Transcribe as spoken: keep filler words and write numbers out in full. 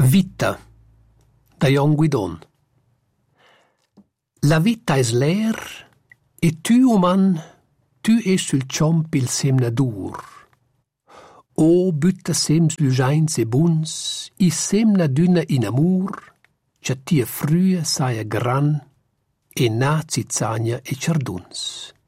Vita, da Jon Guidon. La vita es l'air, e tu, uman, tu es sul ciomp il semnadur. O butta sems lujains e buns, i semna d'una in amur, c'è tia früa saia gran, e nazi zagna e ciarduns.